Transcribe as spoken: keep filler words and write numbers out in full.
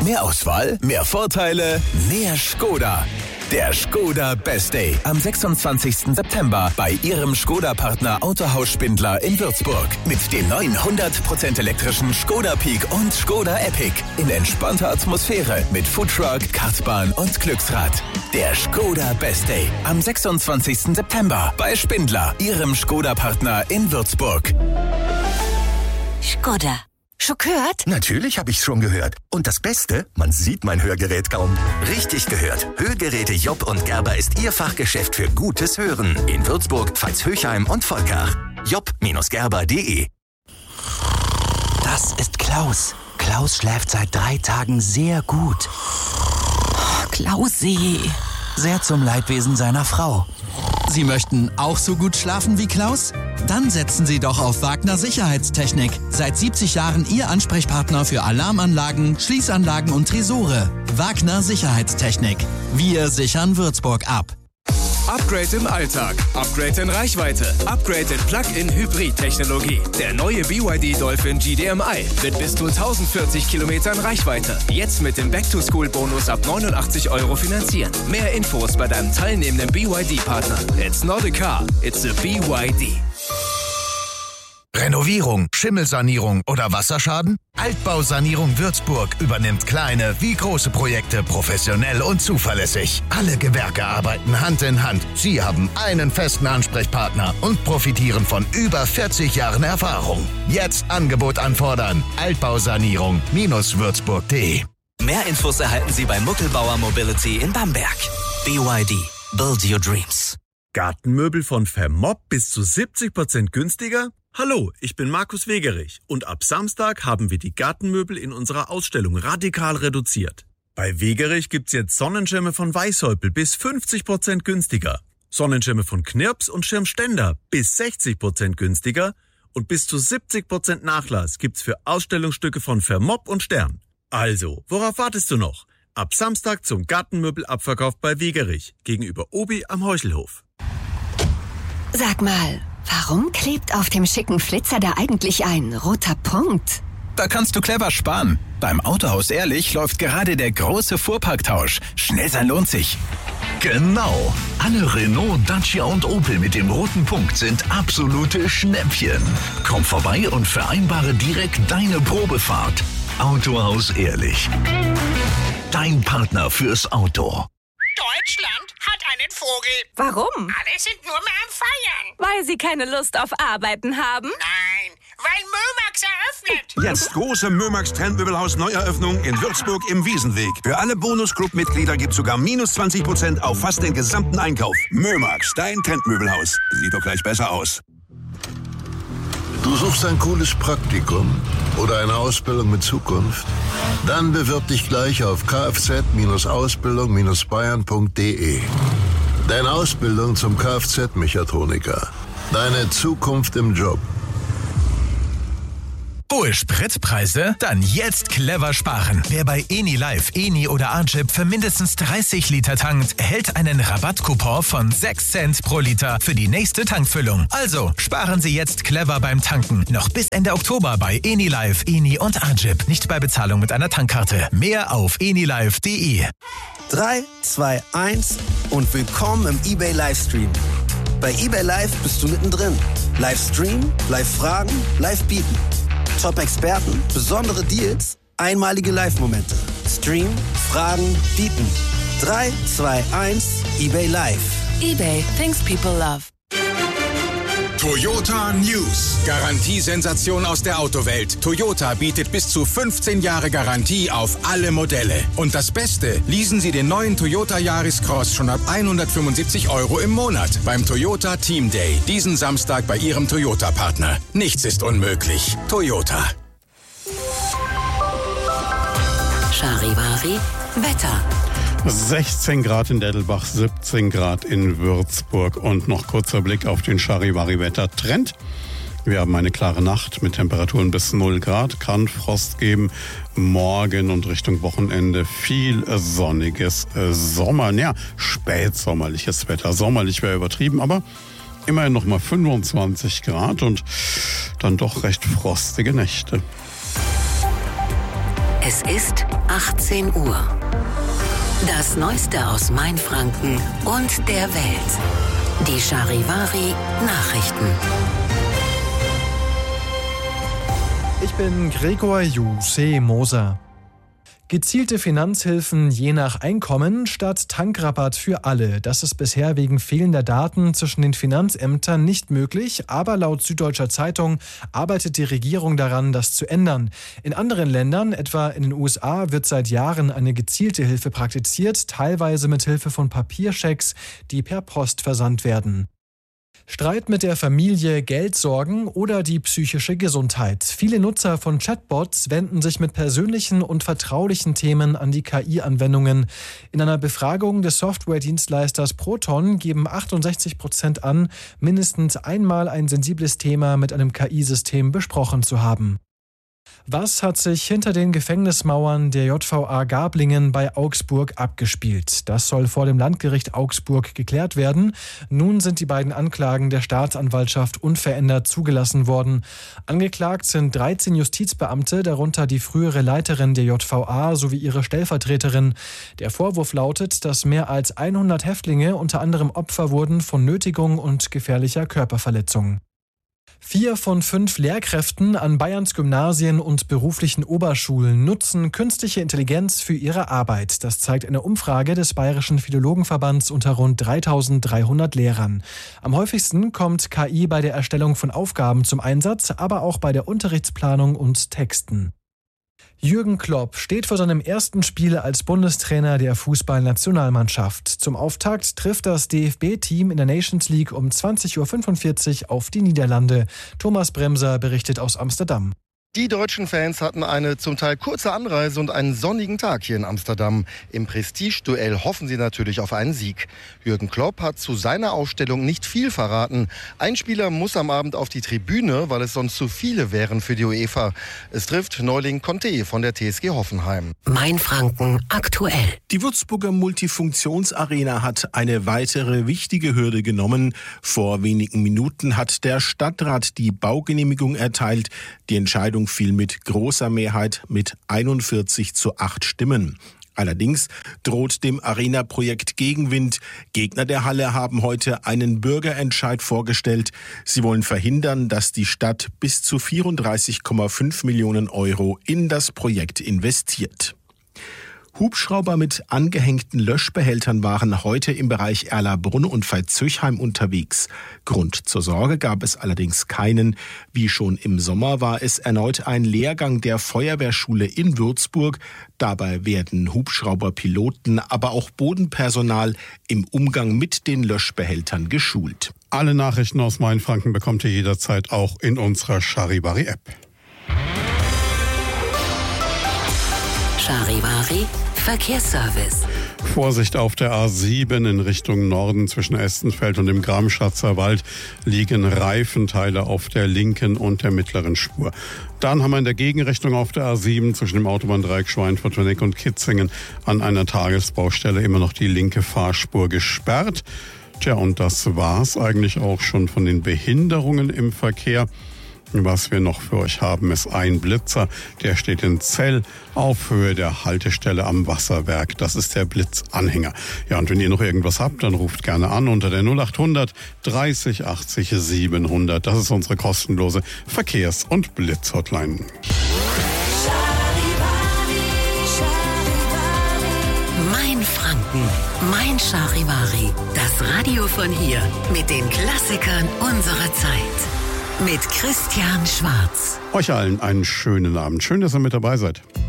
Mehr Auswahl, mehr Vorteile, mehr Škoda. Der Škoda Best Day am sechsundzwanzigsten September bei Ihrem Škoda-Partner Autohaus Spindler in Würzburg. Mit dem neuen hundert Prozent elektrischen Škoda Peak und Škoda Epic. In entspannter Atmosphäre mit Foodtruck, Kartbahn und Glücksrad. Der Škoda Best Day am sechsundzwanzigsten September bei Spindler, Ihrem Škoda-Partner in Würzburg. Škoda. Schon gehört? Natürlich habe ich schon gehört. Und das Beste, man sieht mein Hörgerät kaum. Richtig gehört. Hörgeräte Job und Gerber ist Ihr Fachgeschäft für gutes Hören. In Würzburg, Pfalz-Höchheim und Volkach. job Gerber punkt de. Das ist Klaus. Klaus schläft seit drei Tagen sehr gut. Klausi. Sehr zum Leidwesen seiner Frau. Sie möchten auch so gut schlafen wie Klaus? Dann setzen Sie doch auf Wagner Sicherheitstechnik. Seit siebzig Jahren Ihr Ansprechpartner für Alarmanlagen, Schließanlagen und Tresore. Wagner Sicherheitstechnik. Wir sichern Würzburg ab. Upgrade im Alltag, Upgrade in Reichweite, Upgrade in Plug-in-Hybrid-Technologie. Der neue B Y D Dolphin G D M I mit bis zu tausendvierzig Kilometern Reichweite. Jetzt mit dem Back-to-School-Bonus ab neunundachtzig Euro finanzieren. Mehr Infos bei deinem teilnehmenden B Y D-Partner. It's not a car, it's a B Y D. Renovierung, Schimmelsanierung oder Wasserschaden? Altbausanierung Würzburg übernimmt kleine wie große Projekte professionell und zuverlässig. Alle Gewerke arbeiten Hand in Hand. Sie haben einen festen Ansprechpartner und profitieren von über vierzig Jahren Erfahrung. Jetzt Angebot anfordern. Altbausanierung Würzburg punkt de. Mehr Infos erhalten Sie bei Muckelbauer Mobility in Bamberg. B Y D. Build your dreams. Gartenmöbel von Vermopp bis zu siebzig Prozent günstiger? Hallo, ich bin Markus Wegerich und ab Samstag haben wir die Gartenmöbel in unserer Ausstellung radikal reduziert. Bei Wegerich gibt's jetzt Sonnenschirme von Weißhäupl bis fünfzig Prozent günstiger, Sonnenschirme von Knirps und Schirmständer bis sechzig Prozent günstiger und bis zu siebzig Prozent Nachlass gibt's für Ausstellungsstücke von Vermopp und Stern. Also, worauf wartest du noch? Ab Samstag zum Gartenmöbelabverkauf bei Wegerich gegenüber Obi am Heuchelhof. Sag mal, warum klebt auf dem schicken Flitzer da eigentlich ein roter Punkt? Da kannst du clever sparen. Beim Autohaus Ehrlich läuft gerade der große Fuhrparktausch. Schnell sein lohnt sich. Genau. Alle Renault, Dacia und Opel mit dem roten Punkt sind absolute Schnäppchen. Komm vorbei und vereinbare direkt deine Probefahrt. Autohaus Ehrlich. Dein Partner fürs Auto. Deutschland hat einen Vogel. Warum? Alle sind nur mehr am Feiern. Weil sie keine Lust auf Arbeiten haben? Nein, weil Mömax eröffnet. Jetzt große Mömax Trendmöbelhaus Neueröffnung in Würzburg im Wiesenweg. Für alle Bonus-Club-Mitglieder gibt's sogar minus zwanzig Prozent auf fast den gesamten Einkauf. Mömax, dein Trendmöbelhaus. Sieht doch gleich besser aus. Du suchst ein cooles Praktikum oder eine Ausbildung mit Zukunft? Dann bewirb dich gleich auf kfz Ausbildung Bayern punkt de. Deine Ausbildung zum Kfz-Mechatroniker. Deine Zukunft im Job. Hohe Spritpreise? Dann jetzt clever sparen. Wer bei Eni Live, Eni oder Arjip für mindestens dreißig Liter tankt, erhält einen Rabattcoupon von sechs Cent pro Liter für die nächste Tankfüllung. Also sparen Sie jetzt clever beim Tanken. Noch bis Ende Oktober bei Eni Live, Eni und Arjip. Nicht bei Bezahlung mit einer Tankkarte. Mehr auf enilive punkt de. drei, zwei, eins und willkommen im eBay Livestream. Bei eBay Live bist du mittendrin. Livestream, Live-Fragen, Live-Bieten. Top-Experten, besondere Deals, einmalige Live-Momente. Stream, Fragen, bieten. drei, zwei, eins, eBay Live. eBay, things people love. Toyota News. Garantiesensation aus der Autowelt. Toyota bietet bis zu fünfzehn Jahre Garantie auf alle Modelle. Und das Beste, leasen Sie den neuen Toyota Yaris Cross schon ab hundertfünfundsiebzig Euro im Monat beim Toyota Team Day. Diesen Samstag bei Ihrem Toyota-Partner. Nichts ist unmöglich. Toyota. Charivari Wetter. sechzehn Grad in Dettelbach, siebzehn Grad in Würzburg und noch kurzer Blick auf den Charivari-Wetter-Trend. Wir haben eine klare Nacht mit Temperaturen bis null Grad, kann Frost geben. Morgen und Richtung Wochenende viel sonniges Sommer, ja, spätsommerliches Wetter. Sommerlich wäre übertrieben, aber immerhin noch mal fünfundzwanzig Grad und dann doch recht frostige Nächte. Es ist achtzehn Uhr. Das Neueste aus Mainfranken und der Welt. Die Charivari Nachrichten. Ich bin Gregor Juse Moser. Gezielte Finanzhilfen je nach Einkommen statt Tankrabatt für alle. Das ist bisher wegen fehlender Daten zwischen den Finanzämtern nicht möglich, aber laut Süddeutscher Zeitung arbeitet die Regierung daran, das zu ändern. In anderen Ländern, etwa in den U S A, wird seit Jahren eine gezielte Hilfe praktiziert, teilweise mit Hilfe von Papierschecks, die per Post versandt werden. Streit mit der Familie, Geldsorgen oder die psychische Gesundheit. Viele Nutzer von Chatbots wenden sich mit persönlichen und vertraulichen Themen an die K I-Anwendungen. In einer Befragung des Softwaredienstleisters Proton geben achtundsechzig Prozent an, mindestens einmal ein sensibles Thema mit einem K I-System besprochen zu haben. Was hat sich hinter den Gefängnismauern der J V A Garblingen bei Augsburg abgespielt? Das soll vor dem Landgericht Augsburg geklärt werden. Nun sind die beiden Anklagen der Staatsanwaltschaft unverändert zugelassen worden. Angeklagt sind dreizehn Justizbeamte, darunter die frühere Leiterin der J V A sowie ihre Stellvertreterin. Der Vorwurf lautet, dass mehr als hundert Häftlinge unter anderem Opfer wurden von Nötigung und gefährlicher Körperverletzung. Vier von fünf Lehrkräften an Bayerns Gymnasien und beruflichen Oberschulen nutzen künstliche Intelligenz für ihre Arbeit. Das zeigt eine Umfrage des Bayerischen Philologenverbands unter rund dreitausenddreihundert Lehrern. Am häufigsten kommt K I bei der Erstellung von Aufgaben zum Einsatz, aber auch bei der Unterrichtsplanung und Texten. Jürgen Klopp steht vor seinem ersten Spiel als Bundestrainer der Fußballnationalmannschaft. Zum Auftakt trifft das D F B-Team in der Nations League um zwanzig Uhr fünfundvierzig auf die Niederlande. Thomas Bremser berichtet aus Amsterdam. Die deutschen Fans hatten eine zum Teil kurze Anreise und einen sonnigen Tag hier in Amsterdam. Im Prestige-Duell hoffen sie natürlich auf einen Sieg. Jürgen Klopp hat zu seiner Aufstellung nicht viel verraten. Ein Spieler muss am Abend auf die Tribüne, weil es sonst zu viele wären für die UEFA. Es trifft Neuling Conte von der T S G Hoffenheim. Mainfranken aktuell. Die Würzburger Multifunktionsarena hat eine weitere wichtige Hürde genommen. Vor wenigen Minuten hat der Stadtrat die Baugenehmigung erteilt. Die Entscheidung fiel mit großer Mehrheit mit einundvierzig zu acht Stimmen. Allerdings droht dem Arena-Projekt Gegenwind. Gegner der Halle haben heute einen Bürgerentscheid vorgestellt. Sie wollen verhindern, dass die Stadt bis zu vierunddreißig Komma fünf Millionen Euro in das Projekt investiert. Hubschrauber mit angehängten Löschbehältern waren heute im Bereich Erlabrunn und Veitshöchheim unterwegs. Grund zur Sorge gab es allerdings keinen. Wie schon im Sommer war es erneut ein Lehrgang der Feuerwehrschule in Würzburg. Dabei werden Hubschrauberpiloten, aber auch Bodenpersonal im Umgang mit den Löschbehältern geschult. Alle Nachrichten aus Mainfranken bekommt ihr jederzeit auch in unserer Charivari-App. Charivari Verkehrsservice. Vorsicht auf der A sieben in Richtung Norden zwischen Estenfeld und dem Gramschatzer Wald liegen Reifenteile auf der linken und der mittleren Spur. Dann haben wir in der Gegenrichtung auf der A sieben zwischen dem Autobahndreieck Schweinfurt-Honeck und Kitzingen an einer Tagesbaustelle immer noch die linke Fahrspur gesperrt. Tja, und das war's eigentlich auch schon von den Behinderungen im Verkehr. Was wir noch für euch haben, ist ein Blitzer. Der steht in Zell auf Höhe der Haltestelle am Wasserwerk. Das ist der Blitzanhänger. Ja, und wenn ihr noch irgendwas habt, dann ruft gerne an unter der null acht hundert dreißig achtzig siebenhundert. Das ist unsere kostenlose Verkehrs- und Blitz-Hotline. Mainfranken, mein Charivari. Das Radio von hier mit den Klassikern unserer Zeit. Mit Christian Schwarz. Euch allen einen schönen Abend. Schön, dass ihr mit dabei seid.